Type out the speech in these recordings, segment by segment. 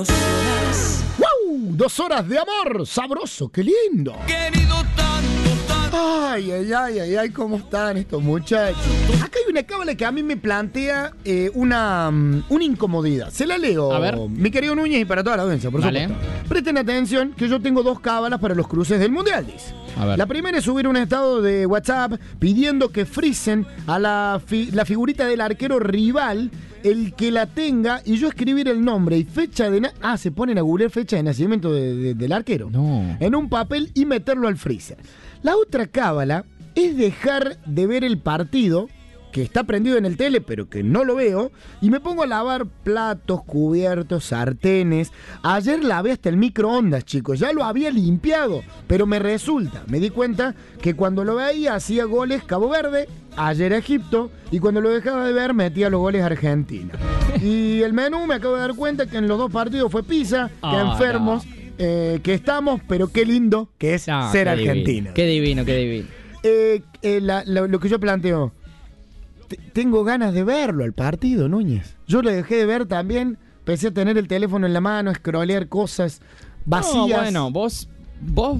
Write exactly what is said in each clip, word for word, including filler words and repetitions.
¡Wow! Dos horas de amor, sabroso, qué lindo. Querido tanto, tanto. Ay, ay, ay, ay, ay, ¿cómo están estos muchachos? Acá hay una cábala que a mí me plantea eh, una, um, una incomodidad. Se la leo, A ver. mi querido Núñez, y para toda la audiencia, por Vale. supuesto. Presten atención que yo tengo dos cábalas para los cruces del Mundial, dice. A ver. La primera es subir un estado de WhatsApp pidiendo que frisen a la, fi- la figurita del arquero rival, el que la tenga, y yo escribir el nombre y fecha de... Na- ah, se ponen a googlear fecha de nacimiento de- de- del arquero. No. En un papel y meterlo al freezer. La otra cábala es dejar de ver el partido, que está prendido en el tele, pero que no lo veo, y me pongo a lavar platos, cubiertos, sartenes. Ayer lavé hasta el microondas, chicos, ya lo había limpiado, pero me resulta, me di cuenta que cuando lo veía hacía goles Cabo Verde, ayer Egipto, y cuando lo dejaba de ver metía los goles Argentina. Y el menú me acabo de dar cuenta que en los dos partidos fue pizza, que Ah, enfermos, eh, que estamos, pero qué lindo que es No, ser qué argentino. divino, qué divino, qué divino. Eh, eh, la- la- lo que yo planteo, te- tengo ganas de verlo al partido, Núñez. Yo lo dejé de ver también, empecé a tener el teléfono en la mano, scrollear cosas vacías. No, bueno, vos, vos,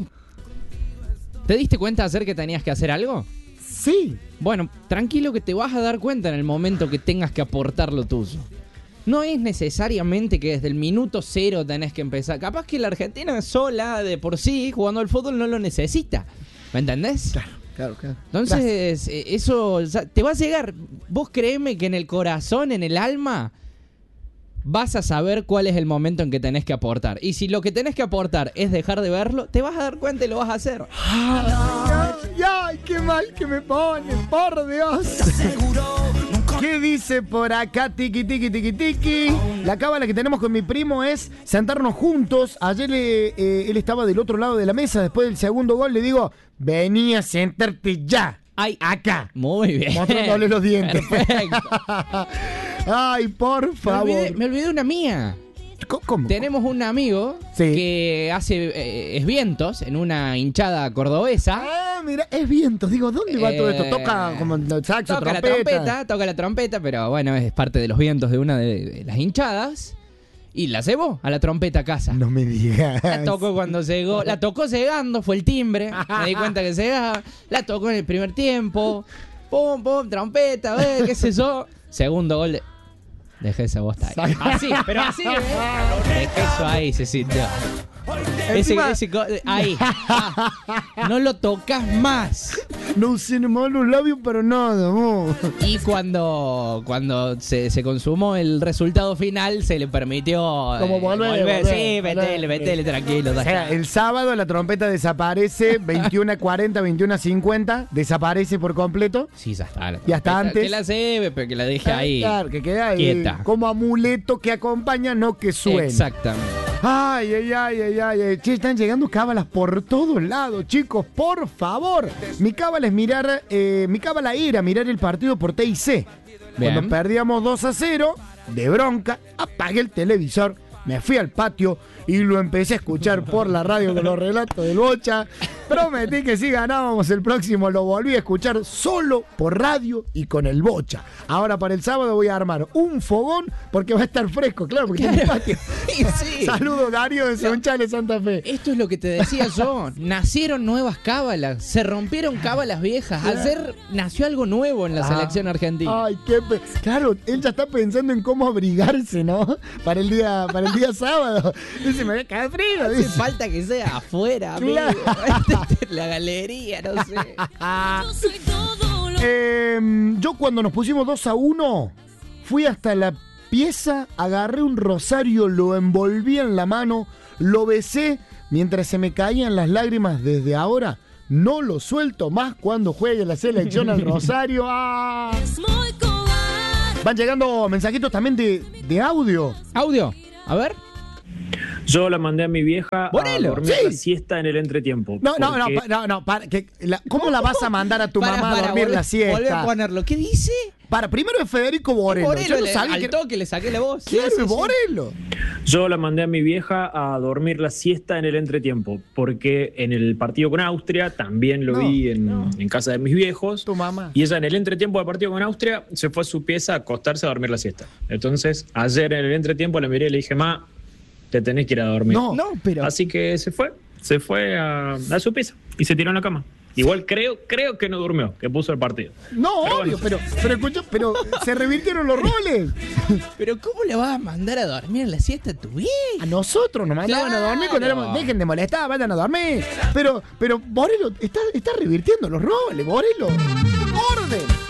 ¿te diste cuenta de hacer que tenías que hacer algo? Sí, Bueno, tranquilo que te vas a dar cuenta en el momento que tengas que aportar lo tuyo. No es necesariamente que desde el minuto cero tenés que empezar. Capaz que la Argentina sola, de por sí, jugando al fútbol, no lo necesita. ¿Me entendés? claro, claro, claro. Entonces, eh, eso o sea, te va a llegar. Vos créeme que en el corazón, en el alma, vas a saber cuál es el momento en que tenés que aportar. Y si lo que tenés que aportar es dejar de verlo, te vas a dar cuenta y lo vas a hacer. Ay, ay, ay, qué mal que me pone, por Dios. ¿Qué dice por acá? Tiki, tiki, tiki, tiki. La cábala que tenemos con mi primo es sentarnos juntos. Ayer eh, eh, él estaba del otro lado de la mesa. Después del segundo gol le digo, vení a sentarte ya. Ay, Acá. muy bien. Mostrándole los dientes. Perfecto. Ay, por Me favor. olvidé, me olvidé una mía. ¿Cómo? ¿Cómo? Tenemos un amigo Sí. que hace eh, esvientos en una hinchada cordobesa. Ah, mira, es vientos. Digo, ¿dónde va todo esto? Eh, Toca como el saxo, Toca la trompeta. trompeta, toca la trompeta, pero bueno, es parte de los vientos de una de, de las hinchadas. Y la llevó a la trompeta a casa. No me digas. La tocó cuando llegó, la tocó llegando, fue el timbre. Me di cuenta que llegaba. La tocó en el primer tiempo. Pum, pum, trompeta, eh, qué sé yo. Segundo gol de... Dejé esa bosta ahí. Así, pero así, ¿eh? Dejé eso ahí, se sintió. Ese, Encima- ese go- ahí. Ah, no lo tocas más. No se me van los labios para nada, amor. Y cuando, cuando se, se consumó el resultado final, se le permitió. Como eh, volver, volver, Sí, volver. metele, metele, tranquilo. O sea, el sábado la trompeta desaparece, veintiuno a cuarenta, veintiuno a cincuenta, desaparece por completo. Sí, ya está. la Y hasta trompeta, antes- Que la lleve, pero que la deje ahí. Claro, que queda ahí quieta. como amuleto que acompaña, no que suene. Exactamente. Ay, ay, ay, ay, ay, ay. Che, están llegando cábalas por todos lados, chicos, por favor. Mi cábala es mirar, eh, mi cábala era mirar el partido por T I C. Bien. Cuando perdíamos dos a cero, de bronca, apagué el televisor, me fui al patio y lo empecé a escuchar por la radio con los relatos del Bocha. Prometí que si ganábamos el próximo lo volví a escuchar solo por radio y con el Bocha. Ahora para el sábado voy a armar un fogón porque va a estar fresco, claro, porque está en el patio. Sí, sí. Saludos, Darío de Sunchales, Santa Fe. Esto es lo que te decía yo. Nacieron nuevas cábalas, se rompieron cábalas viejas. Ayer nació algo nuevo en la Ah. selección argentina. Ay, qué pe- claro, él ya está pensando en cómo abrigarse, ¿no? Para el día, para el día sábado. Dice, me voy a caer frío. Hace Dice. falta que sea afuera, amigo. Claro. La galería, no sé. Eh, yo cuando nos pusimos dos a uno, fui hasta la pieza, agarré un rosario, lo envolví en la mano, lo besé, mientras se me caían las lágrimas. Desde ahora no lo suelto más cuando juegue la selección al rosario. ¡Ah! Van llegando mensajitos también de, de audio. Audio, a ver. Yo la mandé a mi vieja Ponelo. a dormir Sí. la siesta en el entretiempo. No, no, no, porque pa- no, no, para, que, la- ¿cómo la vas a mandar a tu Para, mamá a para, dormir volvé- la siesta? Volvé a ponerlo. ¿Qué dice? Para, primero es Federico Borello. Borello, Yo no le- sabía al que... toque le saqué la voz. Sí, Claro, sí, es sí. Borello. Yo la mandé a mi vieja a dormir la siesta en el entretiempo, porque en el partido con Austria también lo No, vi en, en casa de mis viejos. Tu mamá. Y ella en el entretiempo del partido con Austria se fue a su pieza a acostarse a dormir la siesta. Entonces, ayer en el entretiempo la miré y le dije, ma, te tenés que ir a dormir. No, No, pero. Así que se fue, se fue a, a su pieza y se tiró en la cama. Igual creo, creo que no durmió, que puso el partido. no, Pero obvio, bueno. pero, pero escucha, pero se revirtieron los roles. Pero ¿cómo le vas a mandar a dormir la siesta a tu vieja? A nosotros nos mandaban Claro. a dormir cuando éramos, dejen de molestar, vayan a dormir. Pero, pero, Borelo, está, está revirtiendo los roles, Borelo. Orden.